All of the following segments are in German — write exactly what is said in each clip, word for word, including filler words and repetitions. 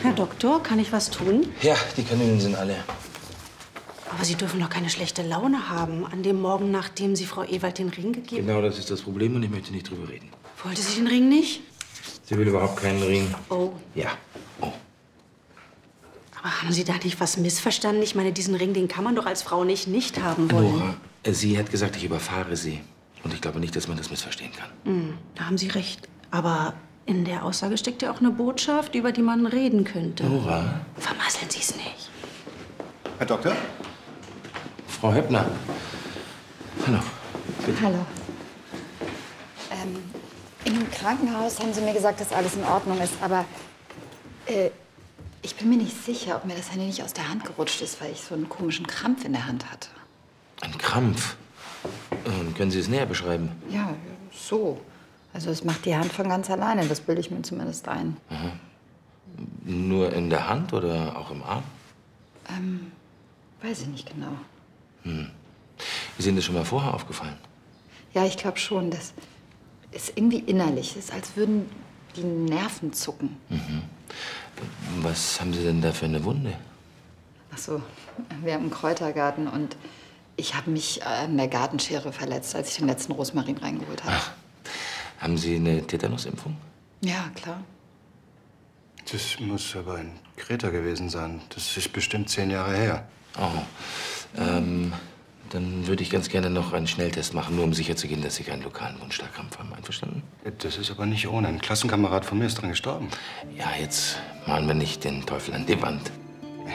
Herr Doktor, kann ich was tun? Ja, die Kanülen sind alle. Aber Sie dürfen doch keine schlechte Laune haben an dem Morgen, nachdem Sie Frau Ewald den Ring gegeben haben. Genau, das ist das Problem und ich möchte nicht drüber reden. Wollte sie den Ring nicht? Sie will überhaupt keinen Ring. Oh. Ja. Oh. Aber haben Sie da nicht was missverstanden? Ich meine, diesen Ring, den kann man doch als Frau nicht nicht haben wollen. Nora, sie hat gesagt, ich überfahre sie. Und ich glaube nicht, dass man das missverstehen kann. Hm, da haben Sie recht. Aber in der Aussage steckt ja auch eine Botschaft, über die man reden könnte. Nora? Vermasseln Sie es nicht. Herr Doktor? Frau Höppner. Hallo. Bitte. Hallo. Ähm, im Krankenhaus haben Sie mir gesagt, dass alles in Ordnung ist, aber äh, ich bin mir nicht sicher, ob mir das Handy nicht aus der Hand gerutscht ist, weil ich so einen komischen Krampf in der Hand hatte. Ein Krampf? Und können Sie es näher beschreiben? Ja, so. Also es macht die Hand von ganz alleine, das bilde ich mir zumindest ein. Aha. Nur in der Hand oder auch im Arm? Ähm, weiß ich nicht genau. Hm. Ist Ihnen das schon mal vorher aufgefallen? Ja, ich glaube schon. Das ist irgendwie innerlich. Es ist, als würden die Nerven zucken. Mhm. Was haben Sie denn da für eine Wunde? Ach so, wir haben einen Kräutergarten und ich habe mich an der Gartenschere verletzt, als ich den letzten Rosmarin reingeholt habe. Ach, haben Sie eine Tetanusimpfung? Ja, klar. Das muss aber in Kreta gewesen sein. Das ist bestimmt zehn Jahre her. Oh, ähm, dann würde ich ganz gerne noch einen Schnelltest machen, nur um sicherzugehen, dass Sie keinen lokalen Wundstarkrampf haben. Einverstanden? Das ist aber nicht ohne. Ein Klassenkamerad von mir ist dran gestorben. Ja, jetzt malen wir nicht den Teufel an die Wand. Ja.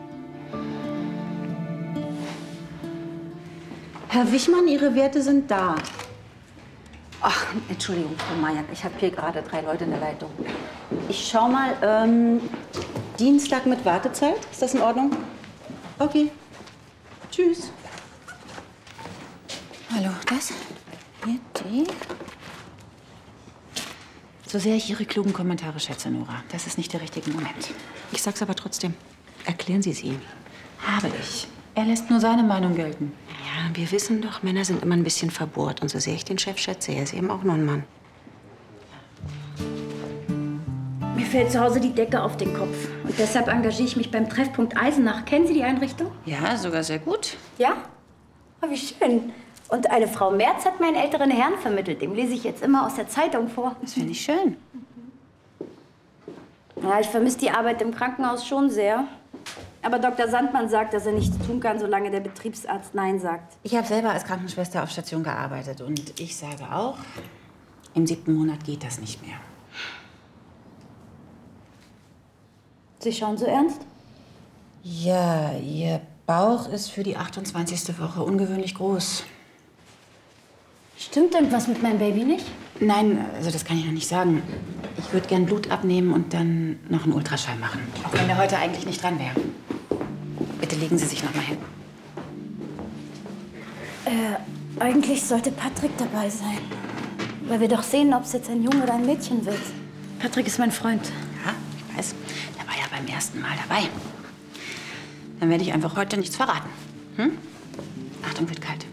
Herr Wichmann, Ihre Werte sind da. Ach, Entschuldigung, Frau Mayer, ich habe hier gerade drei Leute in der Leitung. Ich schau mal, ähm, Dienstag mit Wartezeit, ist das in Ordnung? Okay. Tschüss. Hallo, das? Hier, die. So sehr ich Ihre klugen Kommentare schätze, Nora, das ist nicht der richtige Moment. Ich sag's aber trotzdem. Erklären Sie es ihm. Habe ich. Er lässt nur seine Meinung gelten. Ja, wir wissen doch, Männer sind immer ein bisschen verbohrt. Und so sehr ich den Chef schätze, er ist eben auch nur ein Mann. Mir fällt zu Hause die Decke auf den Kopf. Und deshalb engagiere ich mich beim Treffpunkt Eisenach. Kennen Sie die Einrichtung? Ja, sogar sehr gut. Ja? Oh, wie schön. Und eine Frau Merz hat mir einen älteren Herrn vermittelt. Dem lese ich jetzt immer aus der Zeitung vor. Das finde ich schön. Ja, ich vermisse die Arbeit im Krankenhaus schon sehr. Aber Doktor Sandmann sagt, dass er nichts tun kann, solange der Betriebsarzt Nein sagt. Ich habe selber als Krankenschwester auf Station gearbeitet. Und ich sage auch, im siebten Monat geht das nicht mehr. Sie schauen so ernst? Ja, Ihr Bauch ist für die achtundzwanzigste Woche ungewöhnlich groß. Stimmt irgendwas mit meinem Baby nicht? Nein, also das kann ich noch nicht sagen. Ich würde gern Blut abnehmen und dann noch einen Ultraschall machen. Auch wenn der heute eigentlich nicht dran wäre. Bitte legen Sie sich noch mal hin. Äh, eigentlich sollte Patrick dabei sein. Weil wir doch sehen, ob es jetzt ein Junge oder ein Mädchen wird. Patrick ist mein Freund. Ja, ich weiß. Der war ja beim ersten Mal dabei. Dann werde ich einfach heute nichts verraten. Hm? Achtung, wird kalt.